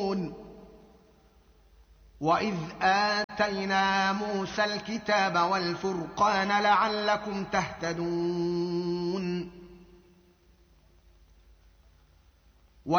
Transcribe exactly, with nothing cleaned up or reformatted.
يعلمون وإذ آتينا موسى الكتاب والفرقان لعلكم تهتدون